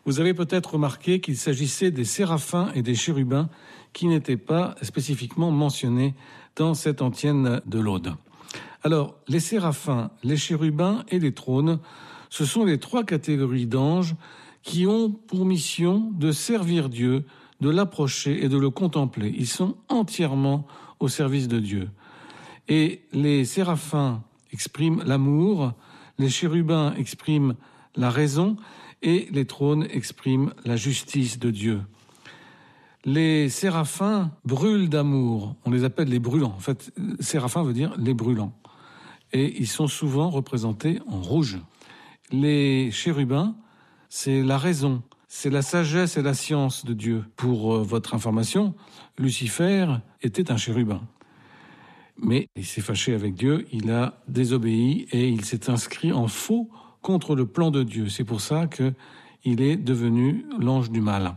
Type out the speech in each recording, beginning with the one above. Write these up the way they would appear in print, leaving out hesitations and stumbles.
Vous avez peut-être remarqué qu'il s'agissait des séraphins et des chérubins qui n'étaient pas spécifiquement mentionnés dans cette antienne de l'Aude. Alors, les séraphins, les chérubins et les trônes, ce sont les trois catégories d'anges qui ont pour mission de servir Dieu, de l'approcher et de le contempler. Ils sont entièrement au service de Dieu. Et les séraphins expriment l'amour, les chérubins expriment la raison et les trônes expriment la justice de Dieu. Les séraphins brûlent d'amour, on les appelle les brûlants. En fait, séraphin veut dire les brûlants. Et ils sont souvent représentés en rouge. Les chérubins, c'est la raison, c'est la sagesse et la science de Dieu. Pour votre information, Lucifer était un chérubin. Mais il s'est fâché avec Dieu, il a désobéi et il s'est inscrit en faux contre le plan de Dieu. C'est pour ça qu'il est devenu l'ange du mal.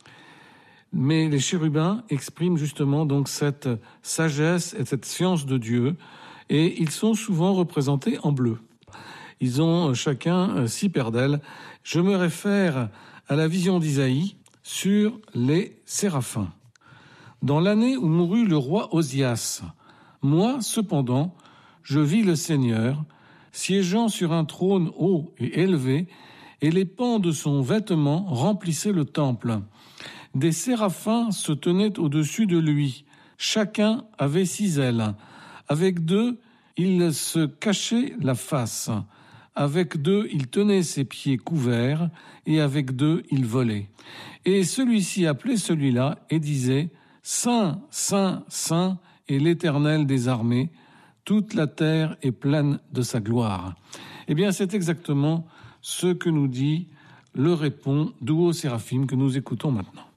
Mais les chérubins expriment justement donc cette sagesse et cette science de Dieu, et ils sont souvent représentés en bleu. Ils ont chacun 6 paires d'ailes. Je me réfère à la vision d'Isaïe sur les séraphins. Dans l'année où mourut le roi Osias, moi, cependant, je vis le Seigneur, siégeant sur un trône haut et élevé, et les pans de son vêtement remplissaient le temple. Des séraphins se tenaient au-dessus de lui. Chacun avait 6 ailes. Avec 2, il se cachait la face. Avec 2, il tenait ses pieds couverts. Et avec 2, il volait. Et celui-ci appelait celui-là et disait « Saint, Saint, Saint est l'Éternel des armées. Toute la terre est pleine de sa gloire. » Eh bien, c'est exactement ce que nous dit le répond Duo Séraphim que nous écoutons maintenant.